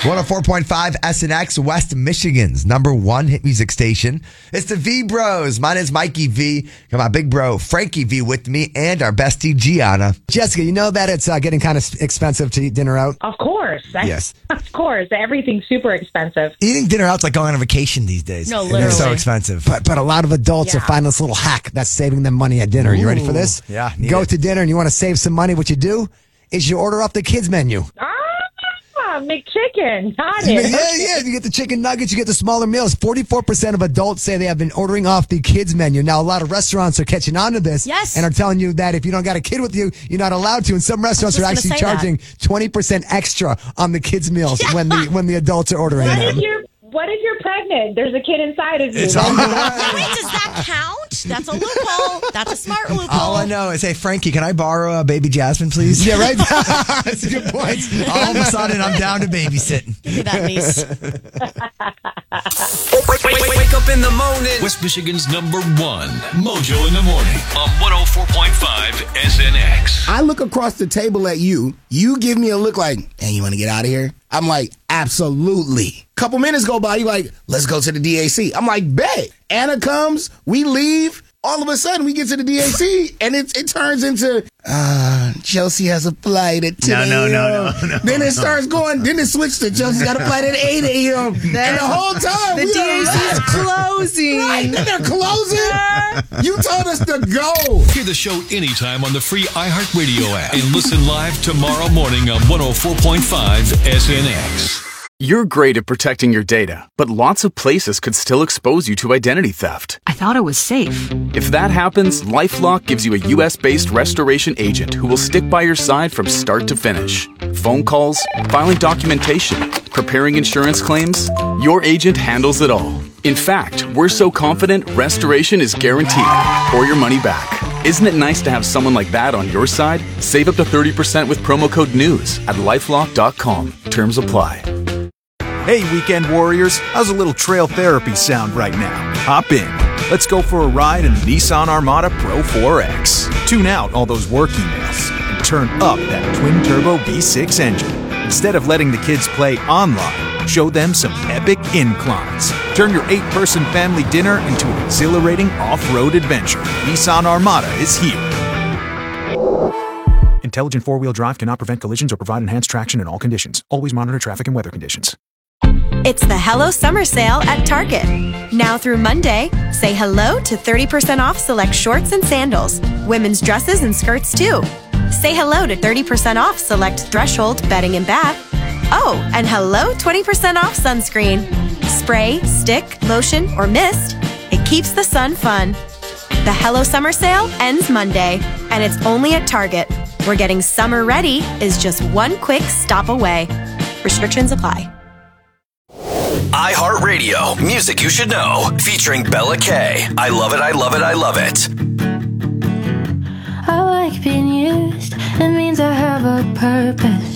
104.5 SNX, West Michigan's #1 hit music station. It's the V Bros. My name's Mikey V. Got my big bro Frankie V with me and our bestie Gianna. Jessica, you know that it's getting kind of expensive to eat dinner out? Of course. Yes. Of course. Everything's super expensive. Eating dinner out's like going on a vacation these days. No, literally. It's so expensive. But a lot of adults are finding this little hack that's saving them money at dinner. You ready for this? Yeah, Go to dinner and you want to save some money. What you do is you order off the kids menu. McChicken. Got it. Yeah. You get the chicken nuggets, you get the smaller meals. 44% of adults say they have been ordering off the kids menu. Now, a lot of restaurants are catching on to this and are telling you that if you don't got a kid with you, you're not allowed to. And some restaurants are actually charging 20% extra on the kids' meals when the adults are ordering them. What if you're pregnant? There's a kid inside of you. It's all Wait, does that count? That's a loophole. That's a smart loophole. All I know is, hey, Frankie, can I borrow a baby Jasmine, please? Yeah, right? That's a good point. All of a sudden, I'm down to babysitting. Give me that, niece. Wake up in the morning. West Michigan's #1, Mojo in the Morning on 104.5 SNX. I look across the table at you. You give me a look like, hey, you want to get out of here? I'm like, absolutely. Couple minutes go by, you like, let's go to the DAC. I'm like, bet. Anna comes, we leave. All of a sudden, we get to the DAC, and it turns into, Chelsea has a flight at 10 a.m. No. Then it starts going, then it switched to Chelsea got a flight at 8 a.m. And the whole time, the DAC is closing. Right, they're closing. You told us to go. Hear the show anytime on the free iHeartRadio app and listen live tomorrow morning on 104.5 SNX. You're great at protecting your data, but lots of places could still expose you to identity theft. I thought it was safe. If that happens, LifeLock gives you a U.S.-based restoration agent who will stick by your side from start to finish. Phone calls, filing documentation, preparing insurance claims, your agent handles it all. In fact, we're so confident restoration is guaranteed or your money back. Isn't it nice to have someone like that on your side? Save up to 30% with promo code NEWS at LifeLock.com. Terms apply. Hey, weekend warriors, how's a little trail therapy sound right now? Hop in. Let's go for a ride in the Nissan Armada Pro 4X. Tune out all those work emails and turn up that twin-turbo V6 engine. Instead of letting the kids play online, show them some epic inclines. Turn your 8-person family dinner into an exhilarating off-road adventure. Nissan Armada is here. Intelligent four-wheel drive cannot prevent collisions or provide enhanced traction in all conditions. Always monitor traffic and weather conditions. It's the Hello Summer Sale at Target. Now through Monday, say hello to 30% off select shorts and sandals, women's dresses and skirts too. Say hello to 30% off select Threshold bedding and bath. Oh, and hello 20% off sunscreen. Spray, stick, lotion, or mist. It keeps the sun fun. The Hello Summer Sale ends Monday, and it's only at Target, where getting summer ready is just one quick stop away. Restrictions apply. iHeartRadio, music you should know, featuring Bella K. I love it, I love it, I love it. I like being used, it means I have a purpose.